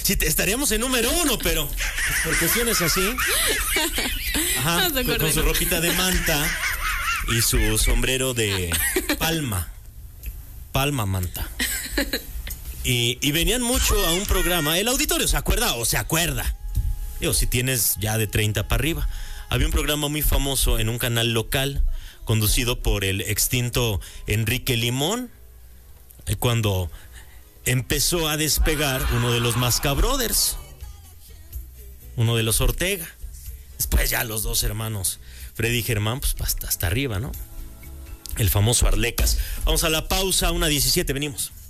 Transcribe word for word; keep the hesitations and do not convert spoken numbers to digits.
Sí, te, estaríamos en número uno, pero por cuestiones así. Ajá, No se con, con su ropita de manta y su sombrero de palma. Palma manta. Y, y venían mucho a un programa. El auditorio se acuerda o se acuerda. Digo, si tienes ya de treinta para arriba. Había un programa muy famoso en un canal local, conducido por el extinto Enrique Limón, cuando empezó a despegar uno de los Mascabrothers, uno de los Ortega. Después ya los dos hermanos, Freddy y Germán, pues hasta, hasta arriba, ¿no? El famoso Arlecas. Vamos a la pausa, una diecisiete, venimos.